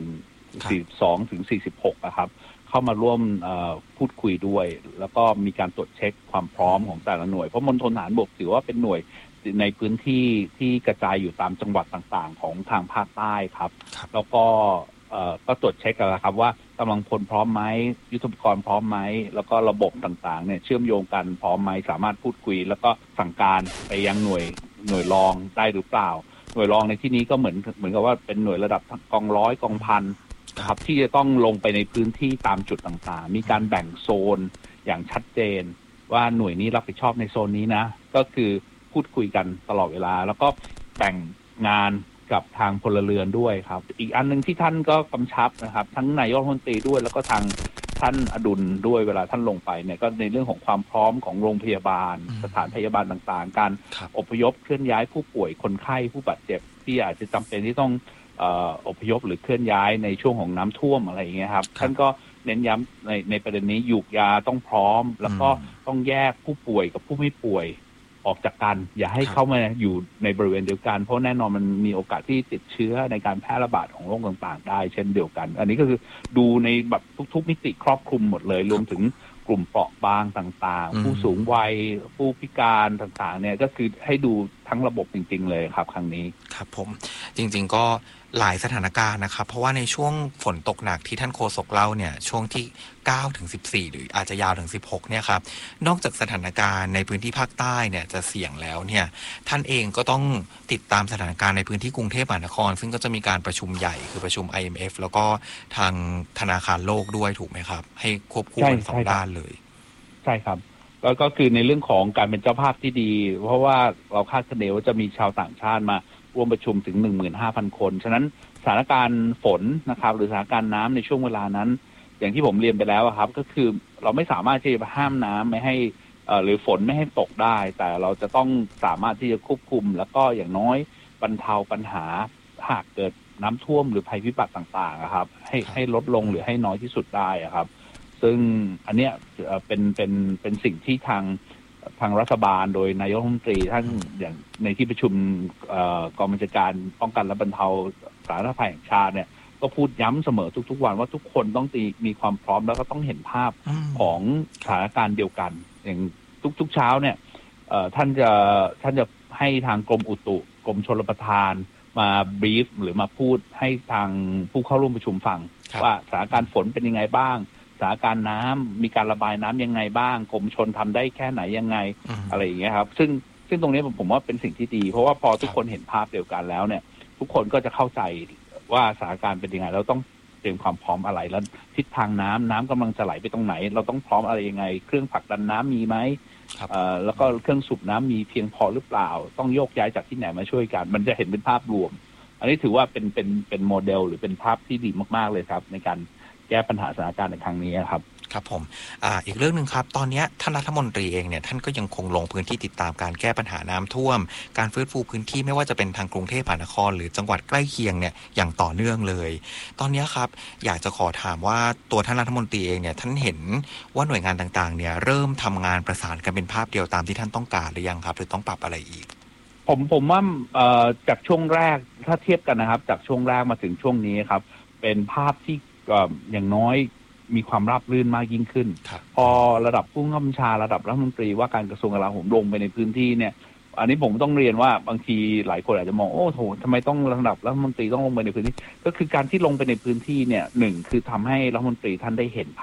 41 42ถึง46นะครับเข้ามาร่วมพูดคุยด้วยแล้วก็มีการตรวจเช็คความพร้อมของแต่ละหน่วยเพราะมณฑลทหารบกถือว่าเป็นหน่วยในพื้นที่ที่กระจายอยู่ตามจังหวัดต่างๆของทางภาคใต้ครับแล้วก็ตรวจเช็คกันแล้วครับว่ากำลังพลพร้อมไหมยุทโธปกรณ์พร้อมไหมแล้วก็ระบบต่างๆเนี่ยเชื่อมโยงกันพร้อมไหมสามารถพูดคุยแล้วก็สั่งการไปยังหน่วยรองได้หรือเปล่าหน่วยรองในที่นี้ก็เหมือนกับว่าเป็นหน่วยระดับกองร้อยกองพันครับที่จะต้องลงไปในพื้นที่ตามจุดต่างๆมีการแบ่งโซนอย่างชัดเจนว่าหน่วยนี้รับผิดชอบในโซนนี้นะก็คือพูดคุยกันตลอดเวลาแล้วก็แบ่งงานกับทางพลเรือนด้วยครับอีกอันนึงที่ท่านก็กำชับนะครับทั้งนายกรัฐมนตรีด้วยแล้วก็ทางท่านอดุลด้วยเวลาท่านลงไปเนี่ยก็ในเรื่องของความพร้อมของโรงพยาบาลสถานพยาบาลต่างๆการอพยพเคลื่อนย้ายผู้ป่วยคนไข้ผู้บาดเจ็บที่อาจจะจำเป็นที่ต้องอพยพหรือเคลื่อนย้ายในช่วงของน้ำท่วมอะไรอย่างเงี้ยครับท่านก็เน้นย้ำในประเด็นนี้หยูกยาต้องพร้อมแล้วก็ต้องแยกผู้ป่วยกับผู้ไม่ป่วยออกจากกันอย่าให้เข้ามาอยู่ในบริเวณเดียวกันเพราะแน่นอนมันมีโอกาสที่ติดเชื้อในการแพร่ระบาดของโรคต่างๆได้เช่นเดียวกันอันนี้ก็คือดูในแบบทุกๆมิติครอบคลุมหมดเลยรวมถึงกลุ่มเปราะบางต่างๆผู้สูงวัยผู้พิการต่างๆเนี่ยก็คือให้ดูทั้งระบบจริงๆเลยครับครั้งนี้ครับผมจริงๆก็หลายสถานการณ์นะครับเพราะว่าในช่วงฝนตกหนักที่ท่านโฆษกเล่าเนี่ยช่วงที่9ถึง14หรืออาจจะยาวถึง16เนี่ยครับนอกจากสถานการณ์ในพื้นที่ภาคใต้เนี่ยจะเสี่ยงแล้วเนี่ยท่านเองก็ต้องติดตามสถานการณ์ในพื้นที่กรุงเทพมหานครซึ่งก็จะมีการประชุมใหญ่คือประชุม IMF แล้วก็ทางธนาคารโลกด้วยถูกไหมครับให้ควบคู่กันสองด้านเลยใช่ครับก็คือในเรื่องของการเป็นเจ้าภาพที่ดีเพราะว่าเราคาดคะเนว่าจะมีชาวต่างชาติมาร่วมประชุมถึง 15,000 คนฉะนั้นสถานการณ์ฝนนะครับหรือสถานการณ์น้ำในช่วงเวลานั้นอย่างที่ผมเรียนไปแล้วครับก็คือเราไม่สามารถที่จะห้ามน้ำไม่ให้หรือฝนไม่ให้ตกได้แต่เราจะต้องสามารถที่จะควบคุมแล้วก็อย่างน้อยบรรเทาปัญหาหากเกิดน้ำท่วมหรือภัยพิบัติต่างๆครับให้ลดลงหรือให้น้อยที่สุดได้ครับซึ่งอันเนี้ยเป็นสิ่งที่ทางรัฐบาลโดยนายกรัฐมนตรีท่านอย่างในที่ประชุมกองบัญชาการป้องกันและบรรเทาสาธารณภัยแห่งชาติเนี่ยก็พูดย้ำเสมอทุกๆวันว่าทุกคนต้องมีความพร้อมแล้วก็ต้องเห็นภาพของสถานการณ์เดียวกันอย่างทุกเช้าเนี่ยท่านจะให้ทางกรมอุตุกรมชลประทานมาบรีฟหรือมาพูดให้ทางผู้เข้าร่วมประชุมฟังว่าสถานการณ์ฝนเป็นยังไงบ้างสถานการณ์น้ำมีการระบายน้ำยังไงบ้างกรมชลทำได้แค่ไหนยังไงอะไรอย่างเงี้ยครับซึ่งตรงนี้ผมว่าเป็นสิ่งที่ดีเพราะว่าพอทุกคนเห็นภาพเดียวกันแล้วเนี่ยทุกคนก็จะเข้าใจว่าสถานการณ์เป็นยังไงเราต้องเตรียมความพร้อมอะไรแล้วทิศทางน้ำกำลังจะไหลไปตรงไหนเราต้องพร้อมอะไรยังไงเครื่องผลักดันน้ำมีไหมแล้วก็เครื่องสูบน้ำมีเพียงพอหรือเปล่าต้องโยกย้ายจากที่ไหนมาช่วยกันมันจะเห็นเป็นภาพรวมอันนี้ถือว่าเป็นโมเดลหรือเป็นภาพที่ดีมากๆเลยครับในการแก้ปัญหาสถานการณ์ในครั้งนี้ครับครับผมอีกเรื่องหนึ่งครับตอนนี้ท่านรัฐมนตรีเองเนี่ยท่านก็ยังคงลงพื้นที่ติดตามการแก้ปัญหาน้ำท่วมการฟื้นฟูพื้นที่ไม่ว่าจะเป็นทางกรุงเทพมหานครหรือจังหวัดใกล้เคียงเนี่ยอย่างต่อเนื่องเลยตอนนี้ครับอยากจะขอถามว่าตัวท่านรัฐมนตรีเองเนี่ยท่านเห็นว่าหน่วยงานต่างๆเนี่ยเริ่มทำงานประสานกันเป็นภาพเดียวตามที่ท่านต้องการหรือยังครับหรือต้องปรับอะไรอีกผมว่าจากช่วงแรกถ้าเทียบกันนะครับจากช่วงแรกมาถึงช่วงนี้ครับเป็นภาพที่อย่างน้อยมีความราบรื่นมากยิ่งขึ้นพอระดับผู้บัญชาระดับรัฐมนตรีว่าการกระทรวงกลาโหมลงไปในพื้นที่เนี่ยอันนี้ผมต้องเรียนว่าบางทีหลายคนอาจจะมองโอ้โหทำไมต้องระดับรัฐมนตรีต้องลงไปในพื้นที่ก็คือการที่ลงไปในพื้นที่เนี่ยหนึ่งคือทำให้รัฐมนตรีท่านได้เห็นภาพ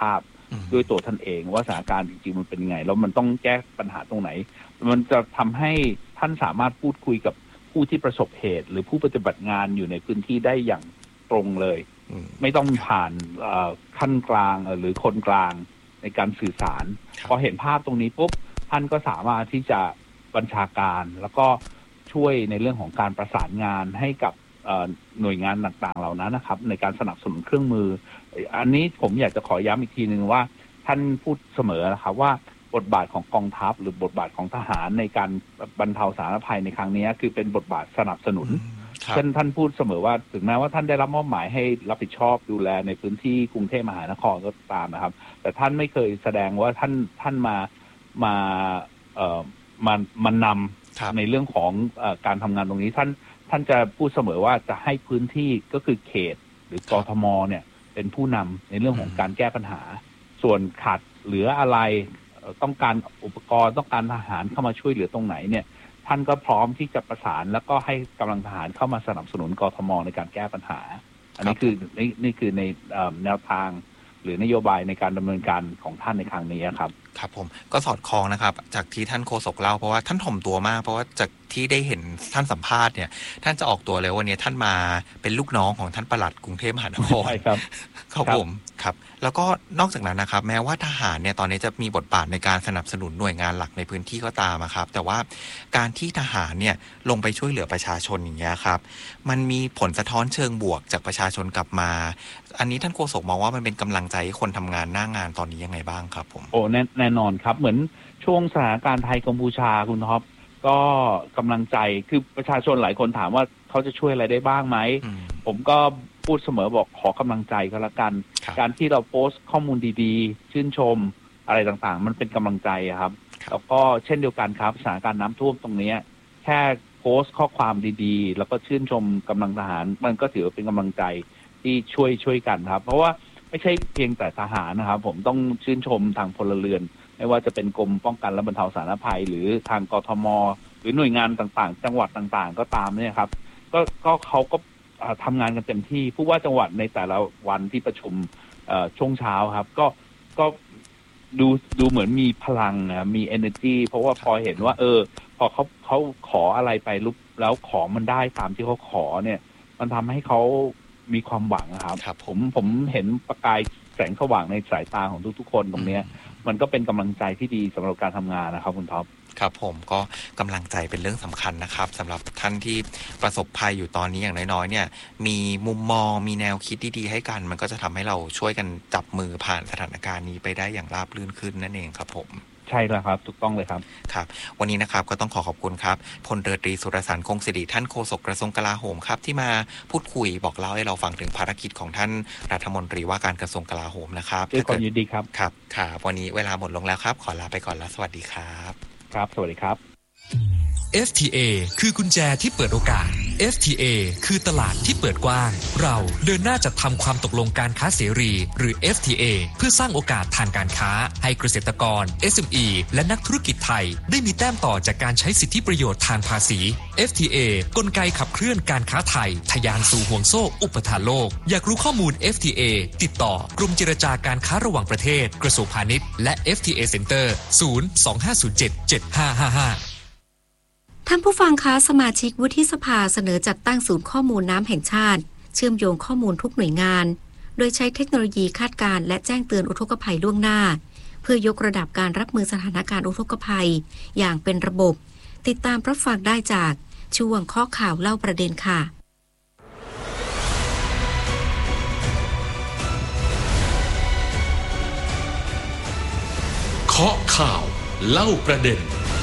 ด้วยตัวท่านเองว่าสถานการณ์จริงๆมันเป็นยังไงแล้วมันต้องแก้ปัญหาตรงไหนมันจะทำให้ท่านสามารถพูดคุยกับผู้ที่ประสบเหตุหรือผู้ปฏิบัติงานอยู่ในพื้นที่ได้อย่างตรงเลยไม่ต้องผ่านขั้นกลางหรือคนกลางในการสื่อสารพอเห็นภาพตรงนี้ปุ๊บท่านก็สามารถที่จะบัญชาการแล้วก็ช่วยในเรื่องของการประสานงานให้กับหน่วยงานต่างๆเหล่านั้นนะครับในการสนับสนุนเครื่องมืออันนี้ผมอยากจะขอย้ำอีกทีนึงว่าท่านพูดเสมอนะครับว่าบทบาทของกองทัพหรือบทบาทของทหารในการบรรเทาสาธารณภัยในครั้งนี้คือเป็นบทบาทสนับสนุนท่านพูดเสมอว่าถึงแม้ว่าท่านได้รับมอบหมายให้รับผิดชอบดูแลในพื้นที่กรุงเทพมหานครก็ตามนะครับแต่ท่านไม่เคยแสดงว่าท่านมานำในเรื่องของการทำงานตรงนี้ท่านจะพูดเสมอว่าจะให้พื้นที่ก็คือเขตหรือกทมเนี่ยเป็นผู้นำในเรื่องของการแก้ปัญหาส่วนขาดเหลืออะไรต้องการอุปกรณ์ต้องการทหารเข้ามาช่วยเหลือตรงไหนเนี่ยท่านก็พร้อมที่จะประสานแล้วก็ให้กำลังทหารเข้ามาสนับสนุนกทมในการแก้ปัญหาอันนี้คือในแนวทางหรือนโยบายในการดำเนินการของท่านในครั้งนี้ครับครับผมก็สอดคล้องนะครับจากที่ท่านโฆษกเล่าเพราะว่าท่านถ่อมตัวมากเพราะว่าจากที่ได้เห็นท่านสัมภาษณ์เนี่ยท่านจะออกตัวเลยวันนี้ท่านมาเป็นลูกน้องของท่านปลัดกรุงเทพมหานครใช่ครับครับผมครับแล้วก็นอกจากนั้นนะครับแม้ว่าทหารเนี่ยตอนนี้จะมีบทบาทในการสนับสนุนหน่วยงานหลักในพื้นที่ก็ตามครับแต่ว่าการที่ทหารเนี่ยลงไปช่วยเหลือประชาชนอย่างเงี้ยครับมันมีผลสะท้อนเชิงบวกจากประชาชนกลับมาอันนี้ท่านโฆษกมองว่ามันเป็นกำลังใจให้คนทำงานหน้างานตอนนี้ยังไงบ้างครับผมโอ้แน่นอนครับเหมือนช่วงสถานการณ์ไทยกัมพูชาคุณท็อปก็กำลังใจคือประชาชนหลายคนถามว่าเขาจะช่วยอะไรได้บ้างไหมผมก็พูดเสมอบอกขอกำลังใจก็แล้วกันการที่เราโพสต์ข้อมูลดีๆชื่นชมอะไรต่างๆมันเป็นกำลังใจครับแล้วก็เช่นเดียวกันครับสถานการณ์น้ำท่วมตรงนี้แค่โพสต์ข้อความดีๆแล้วก็ชื่นชมกำลังทหารมันก็ถือว่าเป็นกำลังใจที่ช่วยกันครับเพราะว่าไม่ใช่เพียงแต่ทหารนะครับผมต้องชื่นชมทางพลเรือนไม่ว่าจะเป็นกรมป้องกันและบรรเทาสาธารณภัยหรือทางกทมหรือหน่วยงานต่างๆจังหวัดต่างๆก็ตามเนี่ยครับก็เขาก็ทำงานกันเต็มที่ผู้ว่าจังหวัดในแต่ละวันที่ประชุมช่วงเช้าครับก็ดูเหมือนมีพลังนะมี energy เพราะว่าพอเห็นว่าพอเขาขออะไรไปแล้วของมันได้ตามที่เขาขอเนี่ยมันทำให้เขามีความหวังครับผมเห็นประกายแสงสว่างในสายตาของทุกๆคนตรงนี้มันก็เป็นกำลังใจที่ดีสำหรับการทำงานนะครับคุณท็อปครับผมก็กำลังใจเป็นเรื่องสำคัญนะครับสำหรับท่านที่ประสบภัยอยู่ตอนนี้อย่างน้อยๆเนี่ยมีมุมมองมีแนวคิดดีๆให้กันมันก็จะทำให้เราช่วยกันจับมือผ่านสถานการณ์นี้ไปได้อย่างราบรื่นขึ้นนั่นเองครับผมใช่แล้วครับถูกต้องเลยครับครับวันนี้นะครับก็ต้องขอบคุณครับพลเรือตรีสุรสารคงศิริท่านโฆษกกระทรวงกลาโหมครับที่มาพูดคุยบอกเล่าให้เราฟังถึงภารกิจของท่านรัฐมนตรีว่าการกระทรวงกลาโหมนะครับด้วยความยินดีครับครับวันนี้เวลาหมดลงแล้วครับขอลาไปก่อนแล้วสวัสดีครับครับสวัสดีครับ FTA คือกุญแจที่เปิดโอกาส FTA คือตลาดที่เปิดกว้างเราเดินหน้าจัดทำความตกลงการค้าเสรีหรือ FTA เพื่อสร้างโอกาสทางการค้าให้เกษตรกร SME และนักธุรกิจไทยได้มีแต้มต่อจากการใช้สิทธิประโยชน์ทางภาษี FTA กลไกขับเคลื่อนการค้าไทยทะยานสู่ห่วงโซ่อุปทานโลกอยากรู้ข้อมูล FTA ติดต่อกรมเจรจาการค้าระหว่างประเทศกระทรวงพาณิชย์และ FTA Center 025077555 ท่านผู้ฟังคะสมาชิกวุฒิสภาเสนอจัดตั้งศูนย์ข้อมูลน้ำแห่งชาติเชื่อมโยงข้อมูลทุกหน่วยงานโดยใช้เทคโนโลยีคาดการณ์และแจ้งเตือนอุทกภัยล่วงหน้าเพื่อยกระดับการรับมือสถานการณ์อุทกภัยอย่างเป็นระบบติดตามรับฟังได้จากช่วงข้อข่าวเล่าประเด็นค่ะข้อข่าวเล่าประเด็น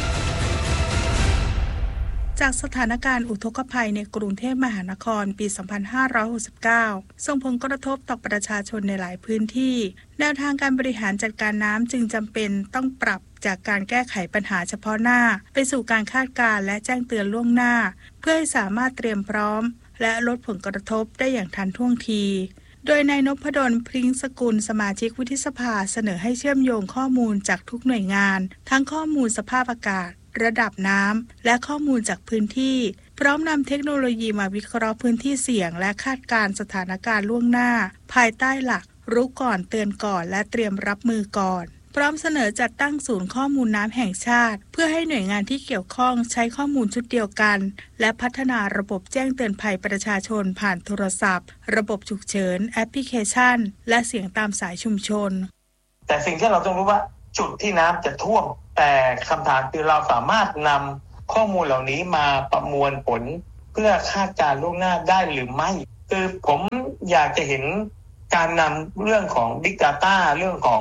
จากสถานการณ์อุทกภัยในกรุงเทพมหานครปี 2569 ส่งผลกระทบต่อประชาชนในหลายพื้นที่แนวทางการบริหารจัดการน้ำจึงจำเป็นต้องปรับจากการแก้ไขปัญหาเฉพาะหน้าไปสู่การคาดการณ์และแจ้งเตือนล่วงหน้าเพื่อให้สามารถเตรียมพร้อมและลดผลกระทบได้อย่างทันท่วงทีโดยนายนพดล พริ้งสกุลสมาชิกวุฒิสภาเสนอให้เชื่อมโยงข้อมูลจากทุกหน่วยงานทั้งข้อมูลสภาพอากาศระดับน้ำและข้อมูลจากพื้นที่พร้อมนำเทคโนโลยีมาวิเคราะห์พื้นที่เสี่ยงและคาดการณ์สถานการณ์ล่วงหน้าภายใต้หลักรู้ก่อนเตือนก่อนและเตรียมรับมือก่อนพร้อมเสนอจัดตั้งศูนย์ข้อมูลน้ำแห่งชาติเพื่อให้หน่วยงานที่เกี่ยวข้องใช้ข้อมูลชุดเดียวกันและพัฒนาระบบแจ้งเตือนภัยประชาชนผ่านโทรศัพท์ระบบฉุกเฉินแอปพลิเคชันและเสียงตามสายชุมชนแต่สิ่งที่เราต้องรู้ว่าจุดที่น้ำจะท่วมแต่คำถามคือเราสามารถนำข้อมูลเหล่านี้มาประมวลผลเพื่อคาดการณ์ล่วงหน้าได้หรือไม่คือผมอยากจะเห็นการนำเรื่องของ Big Data เรื่องของ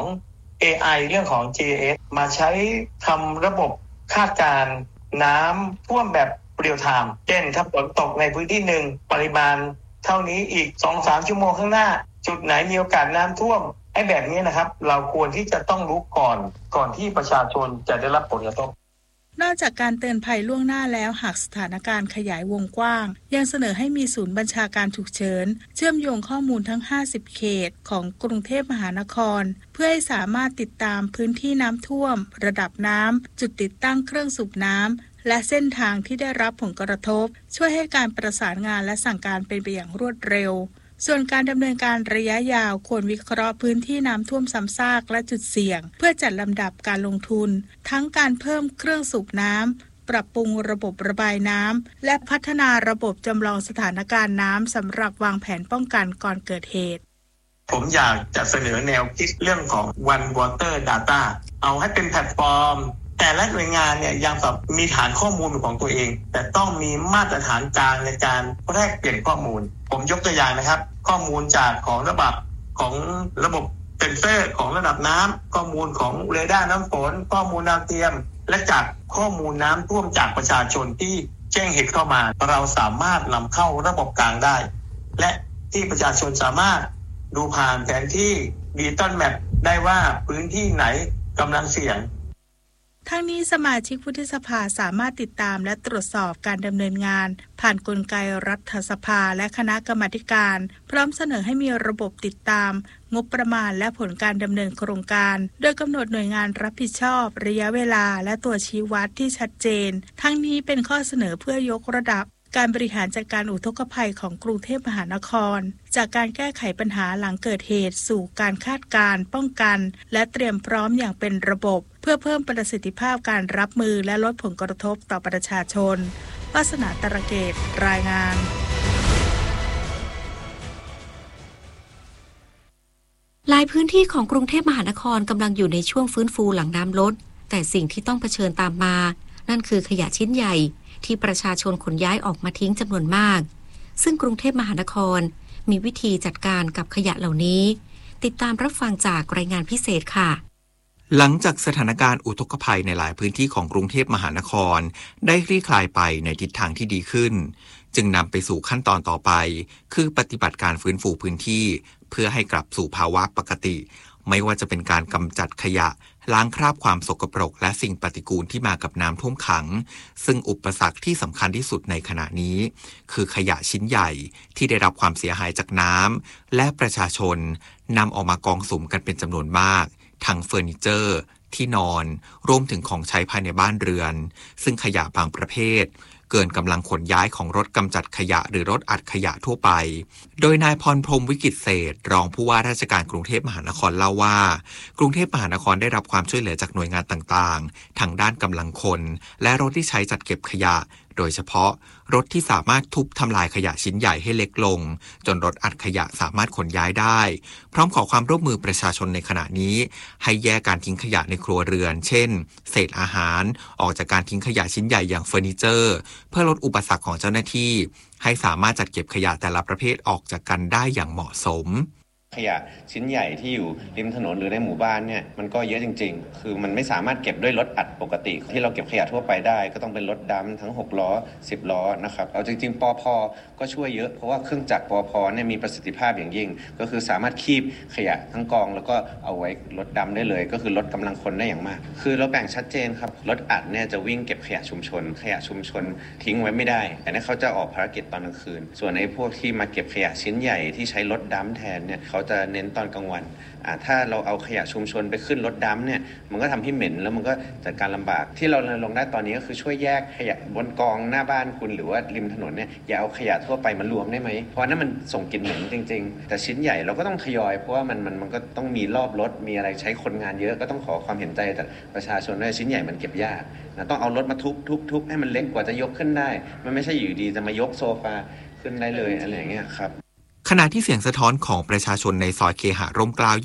AI เรื่องของ GIS มาใช้ทำระบบคาดการณ์น้ำท่วมแบบเรียลไทม์เช่นถ้าฝนตกในพื้นที่หนึ่งปริมาณเท่านี้อีก 2-3 ชั่วโมงข้างหน้าจุดไหนมีโอกาสน้ำท่วมไอ้แบบนี้นะครับเราควรที่จะต้องรู้ก่อนที่ประชาชนจะได้รับผลกระทบนอกจากการเตือนภัยล่วงหน้าแล้วหากสถานการณ์ขยายวงกว้างยังเสนอให้มีศูนย์บัญชาการฉุกเฉินเชื่อมโยงข้อมูลทั้ง50เขตของกรุงเทพมหานครเพื่อให้สามารถติดตามพื้นที่น้ำท่วมระดับน้ำจุดติดตั้งเครื่องสูบน้ำและเส้นทางที่ได้รับผลกระทบช่วยให้การประสานงานและสั่งการเป็นไปอย่างรวดเร็วส่วนการดำเนินการระยะยาวควรวิเคราะห์พื้นที่น้ำท่วมซ้ำซากและจุดเสี่ยงเพื่อจัดลำดับการลงทุนทั้งการเพิ่มเครื่องสูบน้ำปรับปรุงระบบระบายน้ำและพัฒนาระบบจำลองสถานการณ์น้ำสำหรับวางแผนป้องกันก่อนเกิดเหตุผมอยากจะเสนอแนวคิดเรื่องของ One Water Data เอาให้เป็นแพลตฟอร์มแต่ละหน่วยงานเนี่ยยังมีฐานข้อมูลของตัวเองแต่ต้องมีมาตรฐานกลางในการแลกเปลี่ยนข้อมูลผมยกตัวอย่างนะครับข้อมูลจากของระบบเซ็นเซอร์ของระดับน้ำข้อมูลของเรดาร์น้ำฝนข้อมูลดาวเทียมและจากข้อมูลน้ำท่วมจากประชาชนที่แจ้งเหตุเข้ามาเราสามารถนำเข้าระบบกลางได้และที่ประชาชนสามารถดูผ่านแผนที่ดิจิตอลแมปได้ว่าพื้นที่ไหนกำลังเสี่ยงทั้งนี้สมาชิกวุฒิสภาสามารถติดตามและตรวจสอบการดำเนินงานผ่านกลไกรัฐสภาและคณะกรรมาธิการพร้อมเสนอให้มีระบบติดตามงบประมาณและผลการดำเนินโครงการโดยกำหนดหน่วยงานรับผิดชอบระยะเวลาและตัวชี้วัดที่ชัดเจนทั้งนี้เป็นข้อเสนอเพื่อยกระดับการบริหารจัดการอุทกภัยของกรุงเทพมหานครจากการแก้ไขปัญหาหลังเกิดเหตุสู่การคาดการณ์ป้องกันและเตรียมพร้อมอย่างเป็นระบบเพื่อเพิ่มประสิทธิภาพการรับมือและลดผลกระทบต่อประชาชนวาสนาตระเกตรายงานหลายพื้นที่ของกรุงเทพมหานครกำลังอยู่ในช่วงฟื้นฟูหลังน้ำลดแต่สิ่งที่ต้องเผชิญตามมานั่นคือขยะชิ้นใหญ่ที่ประชาชนขนย้ายออกมาทิ้งจำนวนมากซึ่งกรุงเทพมหานครมีวิธีจัดการกับขยะเหล่านี้ติดตามรับฟังจากรายงานพิเศษค่ะหลังจากสถานการณ์อุทกภัยในหลายพื้นที่ของกรุงเทพมหานครได้คลี่คลายไปในทิศทางที่ดีขึ้นจึงนำไปสู่ขั้นตอนต่อไปคือปฏิบัติการฟื้นฟูพื้นที่เพื่อให้กลับสู่ภาวะปกติไม่ว่าจะเป็นการกำจัดขยะล้างคราบความสกปรกและสิ่งปฏิกูลที่มากับน้ำท่วมขังซึ่งอุปสรรคที่สำคัญที่สุดในขณะนี้คือขยะชิ้นใหญ่ที่ได้รับความเสียหายจากน้ำและประชาชนนำออกมากองสุมกันเป็นจำนวนมากทั้งเฟอร์นิเจอร์ที่นอนรวมถึงของใช้ภายในบ้านเรือนซึ่งขยะบางประเภทเกินกำลังขนย้ายของรถกำจัดขยะหรือรถอัดขยะทั่วไปโดยนายพรพรหมวิกิตเศรษฐ์รองผู้ว่าราชการกรุงเทพมหานครเล่าว่ากรุงเทพมหานครได้รับความช่วยเหลือจากหน่วยงานต่างๆทั้งด้านกำลังคนและรถที่ใช้จัดเก็บขยะโดยเฉพาะรถที่สามารถทุบทำลายขยะชิ้นใหญ่ให้เล็กลงจนรถอัดขยะสามารถขนย้ายได้พร้อมขอความร่วมมือประชาชนในขณะนี้ให้แยกการทิ้งขยะในครัวเรือนเช่นเศษอาหารออกจากการทิ้งขยะชิ้นใหญ่อย่างเฟอร์นิเจอร์เพื่อลดอุปสรรคของเจ้าหน้าที่ให้สามารถจัดเก็บขยะแต่ละประเภทออกจากกันได้อย่างเหมาะสมขยะชิ้นใหญ่ที่อยู่ริมถนนหรือในหมู่บ้านเนี่ยมันก็เยอะจริงๆคือมันไม่สามารถเก็บด้วยรถอัดปกติที่เราเก็บขยะทั่วไปได้ก็ต้องเป็นรถดำทั้ง6ล้อ10ล้อนะครับเอาจริงๆปพ.ก็ช่วยเยอะเพราะว่าเครื่องจักรปพ.เนี่ยมีประสิทธิภาพอย่างยิ่งก็คือสามารถคีบขยะทั้งกองแล้วก็เอาไว้รถดำได้เลยก็คือลดกำลังคนได้อย่างมากคือเราแบ่งชัดเจนครับรถอัดเนี่ยจะวิ่งเก็บขยะชุมชนทิ้งไว้ไม่ได้แต่เนี่ยเขาจะออกภารกิจตอนกลางคืนส่วนไอ้พวกที่มาเก็บขยะชิ้นใหญ่ที่ใช้รถดำแทนเนี่ยเขาจะเน้นตอนกลางวันถ้าเราเอาขยะชุมชนไปขึ้นรถดัมป์เนี่ยมันก็ทำให้เหม็นแล้วมันก็จัดการลำบากที่เราลงได้ตอนนี้ก็คือช่วยแยกขยะบนกองหน้าบ้านคุณหรือว่าริมถนนเนี่ยอย่าเอาขยะทั่วไปมารวมได้ไหมเพราะนั้นมันส่งกลิ่นเหม็นจริงๆแต่ชิ้นใหญ่เราก็ต้องทยอยเพราะว่ามันก็ต้องมีรอบรถมีอะไรใช้คนงานเยอะก็ต้องขอความเห็นใจจากประชาชนด้วยชิ้นใหญ่มันเก็บยากนะต้องเอารถมาทุบให้มันเล็กกว่าจะยกขึ้นได้มันไม่ใช่อยู่ดีจะมายกโซฟาขึ้นได้เลยอะไรอย่างเงี้ยครับขณะที่เสียงสะท้อนของประชาชนในซอยเคหะร่มเกล้า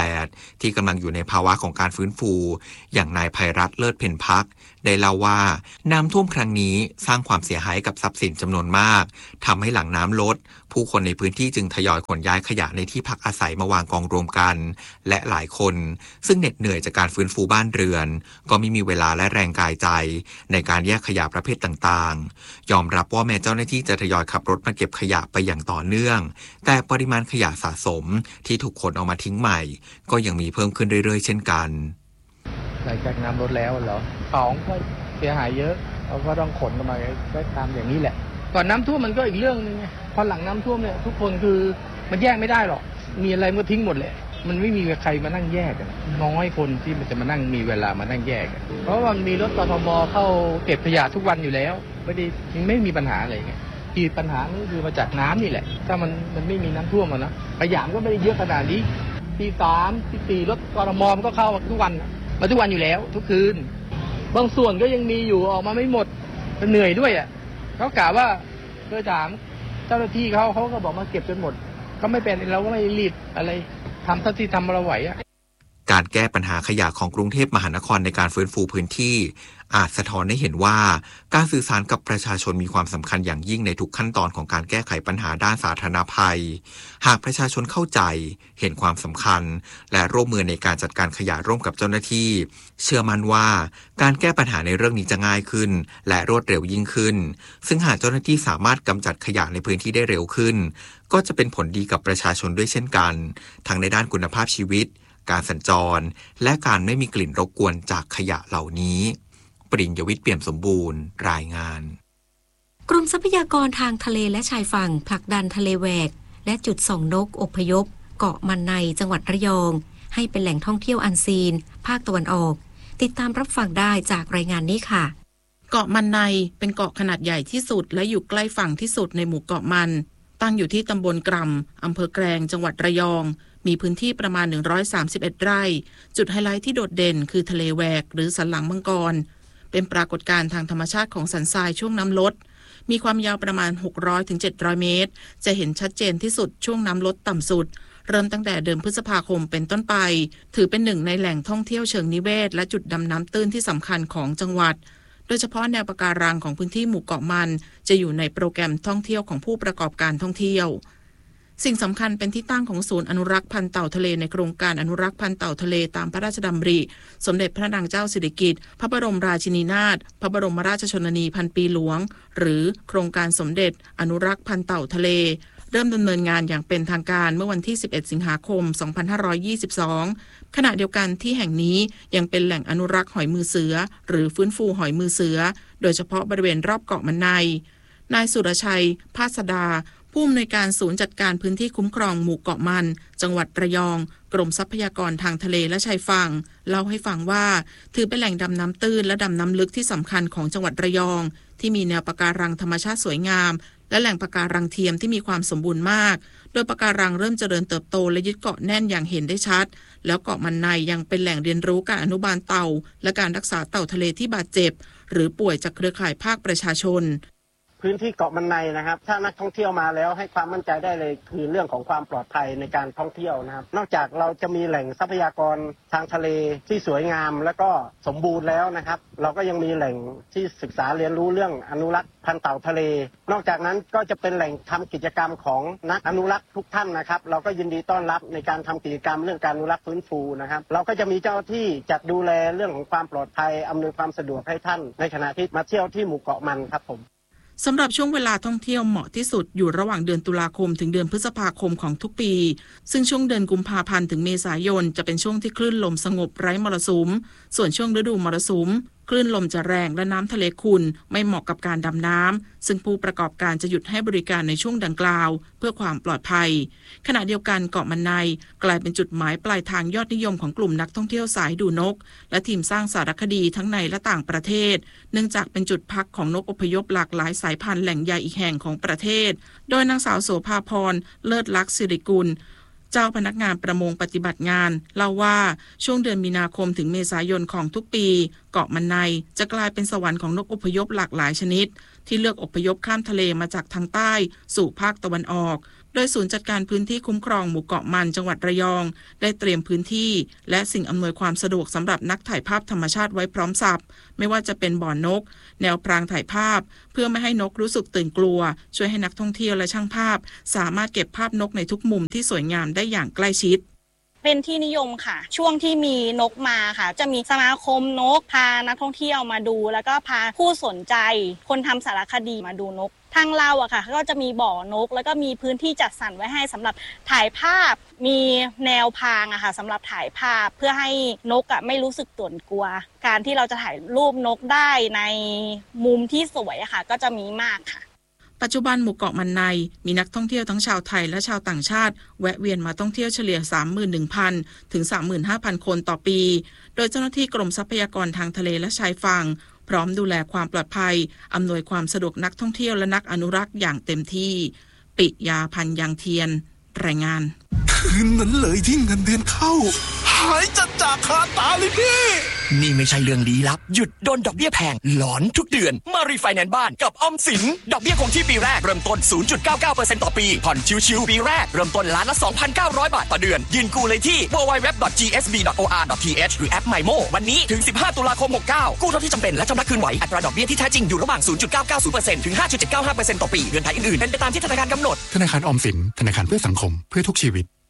28 ที่กำลังอยู่ในภาวะของการฟื้นฟูอย่างนายไพรัตน์เลิศเพ็ญพักได้เล่าว่าน้ำท่วมครั้งนี้สร้างความเสียหายกับทรัพย์สินจำนวนมากทำให้หลังน้ำลดผู้คนในพื้นที่จึงทยอยขนย้ายขยะในที่พักอาศัยมาวางกองรวมกันและหลายคนซึ่งเหน็ดเหนื่อยจากการฟื้นฟูบ้านเรือนก็ไม่มีเวลาและแรงกายใจในการแยกขยะประเภทต่างๆยอมรับว่าแม้เจ้าหน้าที่จะทยอยขับรถมาเก็บขยะไปอย่างต่อเนื่องแต่ปริมาณขยะสะสมที่ถูกขนเอามาทิ้งใหม่ก็ยังมีเพิ่มขึ้นเรื่อยๆเช่นกันหลังจากน้ำลดแล้วเหรอของก็เสียหายเยอะเราก็ต้องขนกันมาก็ทำอย่างนี้แหละก่อนน้ำท่วมมันก็อีกเรื่องนึงพอหลังน้ำท่วมเนี่ยทุกคนคือมันแยกไม่ได้หรอกมีอะไรมันก็ทิ้งหมดแหละมันไม่มีใครมานั่งแยกกันน้อยคนที่มันจะมานั่งมีเวลามานั่งแยกเพราะว่ามันมีรถกทมเข้าเก็บขยะทุกวันอยู่แล้วไม่มีปัญหาอะไรไงที่ปัญหานี่คือมาจากน้ำนี่แหละถ้ามันไม่มีน้ำท่วมนะขยะก็ไม่ได้เยอะขนาดนี้ที่3ที่4รถกทมก็เข้าทุกวันมาทุกวันอยู่แล้วทุกคืนบางส่วนก็ยังมีอยู่ออกมาไม่หมดเหนื่อยด้วยเขากล่าวว่าเคยถามเจ้าหน้าที่เขาก็บอกมาเก็บจนหมดก็ไม่เป็นเราก็ไม่รีบอะไรทำเท่าที่ทำเราไหวการแก้ปัญหาขยะของกรุงเทพมหานครในการฟื้นฟูพื้นที่อาจสะท้อนให้เห็นว่าการสื่อสารกับประชาชนมีความสำคัญอย่างยิ่งในทุกขั้นตอนของการแก้ไขปัญหาด้านสาธารณภัยหากประชาชนเข้าใจเห็นความสำคัญและร่วมมือในการจัดการขยะร่วมกับเจ้าหน้าที่เชื่อมั่นว่าการแก้ปัญหาในเรื่องนี้จะง่ายขึ้นและรวดเร็วยิ่งขึ้นซึ่งหากเจ้าหน้าที่สามารถกำจัดขยะในพื้นที่ได้เร็วขึ้นก็จะเป็นผลดีกับประชาชนด้วยเช่นกันทั้งในด้านคุณภาพชีวิตการสัญจรและการไม่มีกลิ่นรบกวนจากขยะเหล่านี้ปริญญวิทย์ เปี่ยมสมบูรณ์รายงานกรมทรัพยากรทางทะเลและชายฝั่งผลักดันทะเลแหวกและจุดส่องนกอพยพเกาะมันในจังหวัดระยองให้เป็นแหล่งท่องเที่ยวอันซีนภาคตะวันออกติดตามรับฟังได้จากรายงานนี้ค่ะเกาะมันในเป็นเกาะขนาดใหญ่ที่สุดและอยู่ใกล้ฝั่งที่สุดในหมู่เกาะมันตั้งอยู่ที่ตำบลกรำอำเภอแกลงจังหวัดระยองมีพื้นที่ประมาณ131ไร่จุดไฮไลท์ที่โดดเด่นคือทะเลแหวกหรือสันหลังมังกรเป็นปรากฏการณ์ทางธรรมชาติของสันทรายช่วงน้ำลดมีความยาวประมาณ600-700 เมตรจะเห็นชัดเจนที่สุดช่วงน้ำลดต่ำสุดเริ่มตั้งแต่เดือนพฤษภาคมเป็นต้นไปถือเป็นหนึ่งในแหล่งท่องเที่ยวเชิงนิเวศและจุดดำน้ำตื้นที่สำคัญของจังหวัดโดยเฉพาะแนวปะการังของพื้นที่หมู่เกาะมันจะอยู่ในโปรแกรมท่องเที่ยวของผู้ประกอบการท่องเที่ยวสิ่งสำคัญเป็นที่ตั้งของศูนย์อนุรักษ์พันธุ์เต่าทะเลในโครงการอนุรักษ์พันธุ์เต่าทะเลตามพระราชดำริสมเด็จพระนางเจ้าสิริกิติ์พระบรมราชินีนาถพระบรมราชชนนีพันปีหลวงหรือโครงการสมเด็จอนุรักษ์พันธุ์เต่าทะเลเริ่มดำเนินงานอย่างเป็นทางการเมื่อวันที่11สิงหาคม2522ขณะเดียวกันที่แห่งนี้ยังเป็นแหล่งอนุรักษ์หอยมือเสือหรือฟื้นฟูหอยมือเสือโดยเฉพาะบริเวณรอบเกาะมันในนายสุรชัยภาสดาผู้อำนวยการศูนย์จัดการพื้นที่คุ้มครองหมู่เกาะมันจังหวัดระยองกรมทรัพยากรทางทะเลและชายฝั่งเล่าให้ฟังว่าถือเป็นแหล่งดำน้ำตื้นและดำน้ำลึกที่สำคัญของจังหวัดระยองที่มีแนวปะการังธรรมชาติสวยงามและแหล่งปะการังเทียมที่มีความสมบูรณ์มากโดยปะการังเริ่มเจริญเติบโตและยึดเกาะแน่นอย่างเห็นได้ชัดแล้วเกาะมันในยังเป็นแหล่งเรียนรู้การอนุบาลเต่าและการรักษาเต่าทะเลที่บาดเจ็บหรือป่วยจากเครือข่ายภาคประชาชนพื้นที่เกาะมันในนะครับถ้านักท่องเที่ยวมาแล้วให้ความมั่นใจได้เลยคือเรื่องของความปลอดภัยในการท่องเที่ยวนะครับนอกจากเราจะมีแหล่งทรัพยากรทางทะเลที่สวยงามและก็สมบูรณ์แล้วนะครับเราก็ยังมีแหล่งที่ศึกษาเรียนรู้เรื่องอนุรักษ์พันธุ์เต่าทะเลนอกจากนั้นก็จะเป็นแหล่งทำกิจกรรมของนักอนุรักษ์ทุกท่านนะครับเราก็ยินดีต้อนรับในการทำกิจกรรมเรื่องการอนุรักษ์ฟื้นฟูนะครับเราก็จะมีเจ้าหน้าที่จัดดูแลเรื่องของความปลอดภัยอำนวยความสะดวกให้ท่านในขณะที่มาเที่ยวที่หมู่เกาะมันครับผมสำหรับช่วงเวลาท่องเที่ยวเหมาะที่สุดอยู่ระหว่างเดือนตุลาคมถึงเดือนพฤษภาคมของทุกปีซึ่งช่วงเดือนกุมภาพันธ์ถึงเมษายนจะเป็นช่วงที่คลื่นลมสงบไร้มรสุมส่วนช่วงฤดูมรสุมคลื่นลมจะแรงและน้ำทะเลขุ่นไม่เหมาะกับการดำน้ำซึ่งผู้ประกอบการจะหยุดให้บริการในช่วงดังกล่าวเพื่อความปลอดภัยขณะเดียวกันเกาะมันในกลายเป็นจุดหมายปลายทางยอดนิยมของกลุ่มนักท่องเที่ยวสายดูนกและทีมสร้างสารคดีทั้งในและต่างประเทศเนื่องจากเป็นจุดพักของนกอพยพหลากหลายสายพันธุ์แหล่งใหญ่อีกแห่งของประเทศโดยนางสาวโสภาพรเลิศลักษณ์สิริกุลเจ้าพนักงานประมงปฏิบัติงานเล่าว่าช่วงเดือนมีนาคมถึงเมษายนของทุกปีเกาะมันในจะกลายเป็นสวรรค์ของนกอพยพหลากหลายชนิดที่เลือกอพยพข้ามทะเลมาจากทางใต้สู่ภาคตะวันออกโดยศูนย์จัดการพื้นที่คุ้มครองหมู่เกาะมันจังหวัดระยองได้เตรียมพื้นที่และสิ่งอำนวยความสะดวกสำหรับนักถ่ายภาพธรรมชาติไว้พร้อมสับไม่ว่าจะเป็นบ่อนกแนวพรางถ่ายภาพเพื่อไม่ให้นกรู้สึกตื่นกลัวช่วยให้นักท่องเที่ยวและช่างภาพสามารถเก็บภาพนกในทุกมุมที่สวยงามได้อย่างใกล้ชิดเป็นที่นิยมค่ะช่วงที่มีนกมาค่ะจะมีสมาคมนกพานักท่องเที่ยวมาดูแล้วก็พาผู้สนใจคนทำสารคดีมาดูนกทางเราอะค่ะก็จะมีบ่อนกแล้วก็มีพื้นที่จัดสรรไว้ให้สำหรับถ่ายภาพมีแนวพางอะค่ะสำหรับถ่ายภาพเพื่อให้นกอะไม่รู้สึกตื่นกลัวการที่เราจะถ่ายรูปนกได้ในมุมที่สวยอะค่ะก็จะมีมากค่ะปัจจุบันหมู่เกาะมันในมีนักท่องเที่ยวทั้งชาวไทยและชาวต่างชาติแวะเวียนมาท่องเที่ยวเฉลี่ย 31,000 ถึง 35,000 คนต่อปีโดยเจ้าหน้าที่กรมทรัพยากรทางทะเลและชายฝั่งพร้อมดูแลความปลอดภัยอำนวยความสะดวกนักท่องเที่ยวและนักอนุรักษ์อย่างเต็มที่ปิยาพันธ์ยังเทียนรายงานคืนนั้นเลยที่เงินเดือนเข้าหายจัดจากคาตาเลยพี่นี่ไม่ใช่เรื่องลี้ลับหยุดโดนดอกเบี้ยแพงหลอนทุกเดือนมารีไฟแนนซ์บ้านกับออมสินดอกเบี้ยคงที่ปีแรกเริ่มต้น 0.99% ต่อปีผ่อนชิวๆปีแรกเริ่มต้นล้านละ 2,900 บาทต่อเดือนยืนกู้เลยที่ www.gsb.or.th หรือแอป MyMo วันนี้ถึง15ตุลาคม69กู้เท่าที่จำเป็นและชำระคืนไหวอัตราดอกเบี้ยที่แท้จริงอยู่ระหว่าง 0.990% ถึง 5.795% ต่อปีเงื่อนไขอื่นๆเป็นไปตามที่ธนาคารกำหนดธนาคารออมสินธนาคารเพื่อสังคมเพื่อทุกชีวิต